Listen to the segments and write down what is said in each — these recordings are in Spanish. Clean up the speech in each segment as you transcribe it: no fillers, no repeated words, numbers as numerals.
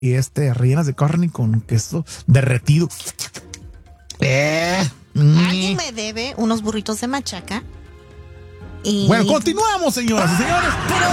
y rellenas de carne con queso derretido. Alguien me debe unos burritos de machaca. Y... Bueno, continuamos, señoras y señores. Pero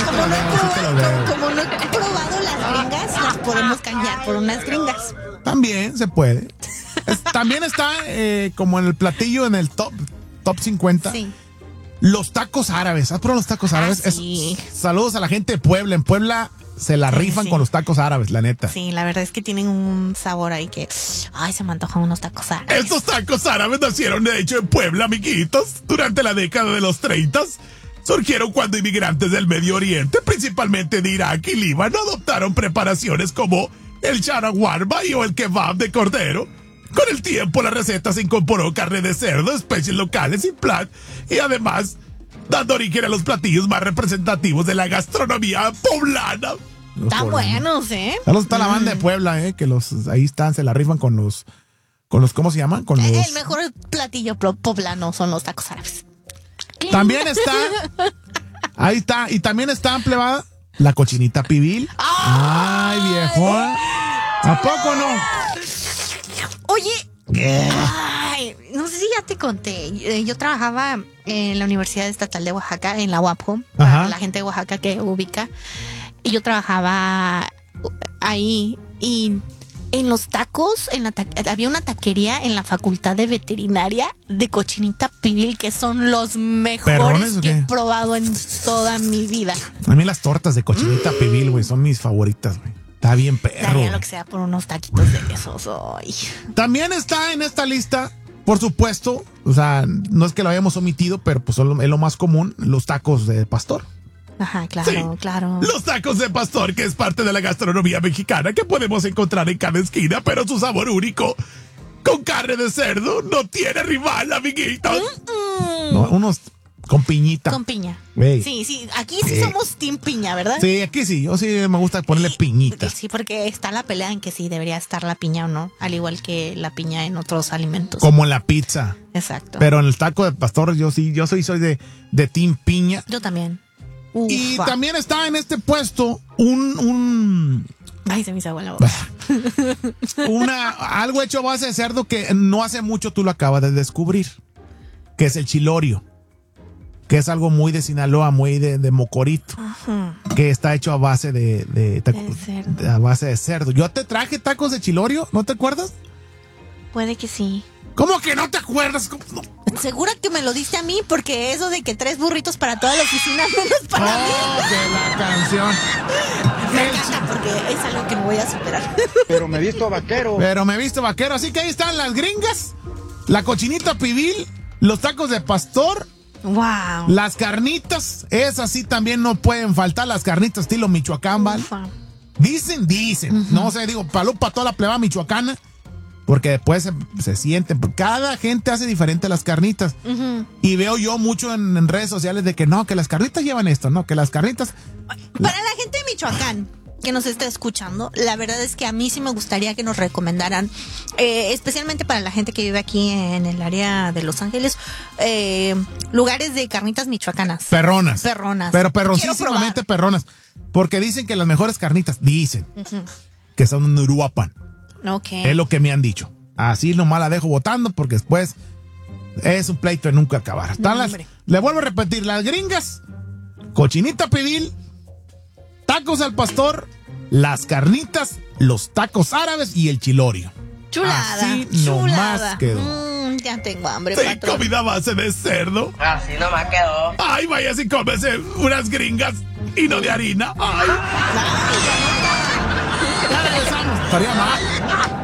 como no he probado las gringas, las podemos cambiar por unas gringas. También se puede. También está como en el platillo, en el top 50. Sí. Los tacos árabes. ¿Has probado los tacos árabes? Sí. Saludos a la gente de Puebla. En Puebla se la rifan con los tacos árabes, la neta. Sí, la verdad es que tienen un sabor ahí que... Ay, se me antojan unos tacos árabes. Estos tacos árabes nacieron, de hecho, en Puebla, amiguitos. Durante la década de los 30, surgieron cuando inmigrantes del Medio Oriente, principalmente de Irak y Líbano, adoptaron preparaciones como el shawarma o el kebab de cordero. Con el tiempo, la receta se incorporó carne de cerdo, especies locales y y además dando origen a los platillos más representativos de la gastronomía poblana. Están buenos, ¿eh? Saludos está la banda de Puebla, que ahí están, se la rifan con los, ¿cómo se llaman? El mejor platillo poblano son los tacos árabes. También está, ahí está, y también está ampliada la cochinita pibil. Ay, viejo. ¿A poco no? Oye, ¿qué? Ay, no sé si ya te conté. Yo trabajaba en la Universidad Estatal de Oaxaca, en la UAPJO, para la gente de Oaxaca que ubica. Y yo trabajaba ahí y en los tacos, había una taquería en la Facultad de Veterinaria de cochinita pibil que son los mejores que he probado en toda mi vida. A mí las tortas de cochinita pibil, güey, son mis favoritas, güey. Está bien perro. Daría lo que sea por unos taquitos de esos hoy. También está en esta lista, por supuesto, o sea, no es que lo hayamos omitido, pero pues es lo más común, los tacos de pastor. Ajá, claro, sí, claro. Los tacos de pastor, que es parte de la gastronomía mexicana que podemos encontrar en cada esquina, pero su sabor único, con carne de cerdo, no tiene rival, amiguitos. No, unos con piñita. Con piña. Hey. Sí, aquí sí somos team piña, ¿verdad? Sí, aquí sí, yo sí me gusta ponerle piñita. Sí, porque está la pelea en que sí debería estar la piña o no, al igual que la piña en otros alimentos. Como en la pizza. Exacto. Pero en el taco de pastor yo soy de team piña. Yo también. Ufa. Y también está en este puesto un Ay, se me hizo agua en la boca. Algo hecho a base de cerdo que no hace mucho tú lo acabas de descubrir, que es el chilorio, que es algo muy de Sinaloa, muy de Mocorito, que está hecho a base de cerdo. A base de cerdo. Yo te traje tacos de chilorio, ¿no te acuerdas? Puede que sí. ¿Cómo que no te acuerdas? No. Segura que me lo diste a mí, porque eso de que 3 burritos para toda la oficina no es para mí. De la canción. Me encanta porque es algo que me voy a superar. Pero me he visto vaquero. Así que ahí están las gringas, la cochinita pibil, los tacos de pastor. Wow. Las carnitas, esas sí también no pueden faltar, las carnitas estilo Michoacán, ¿vale? Dicen. No sé, digo, para toda la pleba michoacana. Porque después se sienten. Cada gente hace diferente las carnitas. Y veo yo mucho en redes sociales de que no, que las carnitas llevan esto, no, que las carnitas. Para la gente de Michoacán que nos está escuchando, la verdad es que a mí sí me gustaría que nos recomendaran, especialmente para la gente que vive aquí en el área de Los Ángeles, lugares de carnitas michoacanas. Perronas. Pero perroncísimamente perronas. Porque dicen que las mejores carnitas, que son en Uruapan. Okay. Es lo que me han dicho. Así nomás la dejo votando porque después es un pleito de nunca acabar. Le vuelvo a repetir, las gringas, cochinita pibil, tacos al pastor, las carnitas, los tacos árabes y el chilorio. Chulada. Así nomás quedó. Ya tengo hambre, sí, patrón. Comida a base de cerdo. Así nomás quedó. Ay, vaya si cómese unas gringas y no de harina. Ay. Ya regresamos. Estaría mal.